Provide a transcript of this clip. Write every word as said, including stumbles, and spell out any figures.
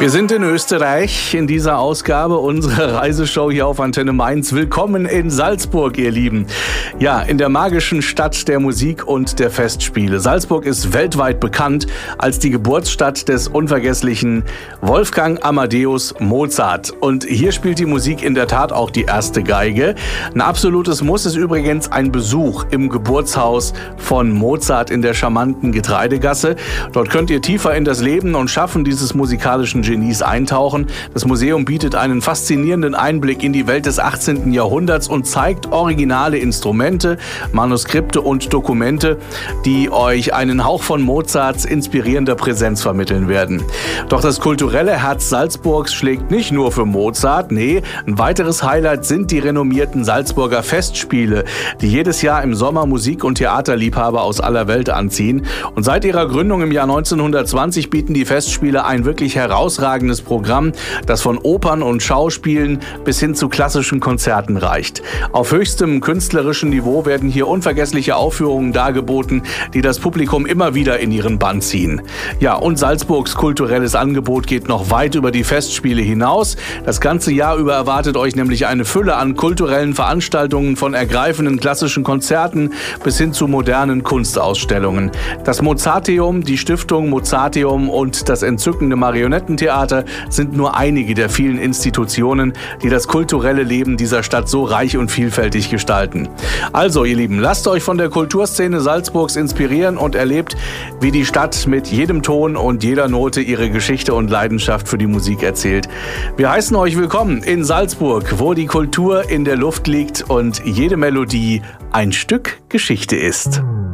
Wir sind in Österreich in dieser Ausgabe unserer Reiseshow hier auf Antenne Mainz. Willkommen in Salzburg, ihr Lieben. Ja, in der magischen Stadt der Musik und der Festspiele. Salzburg ist weltweit bekannt als die Geburtsstadt des unvergesslichen Wolfgang Amadeus Mozart. Und hier spielt die Musik in der Tat auch die erste Geige. Ein absolutes Muss ist übrigens ein Besuch im Geburtshaus von Mozart in der charmanten Getreidegasse. Dort könnt ihr tiefer in das Leben und Schaffen dieses musikalischen Genies eintauchen. Das Museum bietet einen faszinierenden Einblick in die Welt des achtzehnten Jahrhunderts und zeigt originale Instrumente, Manuskripte und Dokumente, die euch einen Hauch von Mozarts inspirierender Präsenz vermitteln werden. Doch das kulturelle Herz Salzburgs schlägt nicht nur für Mozart, nee, ein weiteres Highlight sind die renommierten Salzburger Festspiele, die jedes Jahr im Sommer Musik- und Theaterliebhaber aus aller Welt anziehen. Und seit ihrer Gründung im Jahr neunzehnhundertzwanzig bieten die Festspiele ein wirklich herausragendes Programm, das von Opern und Schauspielen bis hin zu klassischen Konzerten reicht. Auf höchstem künstlerischen Niveau werden hier unvergessliche Aufführungen dargeboten, die das Publikum immer wieder in ihren Bann ziehen. Ja, und Salzburgs kulturelles Angebot geht noch weit über die Festspiele hinaus. Das ganze Jahr über erwartet euch nämlich eine Fülle an kulturellen Veranstaltungen, von ergreifenden klassischen Konzerten bis hin zu modernen Kunstausstellungen. Das Mozarteum, die Stiftung Mozarteum und das entzückende Marionettentheater sind nur einige der vielen Institutionen, die das kulturelle Leben dieser Stadt so reich und vielfältig gestalten. Also, ihr Lieben, lasst euch von der Kulturszene Salzburgs inspirieren und erlebt, wie die Stadt mit jedem Ton und jeder Note ihre Geschichte und Leidenschaft für die Musik erzählt. Wir heißen euch willkommen in Salzburg, wo die Kultur in der Luft liegt und jede Melodie ein Stück Geschichte ist.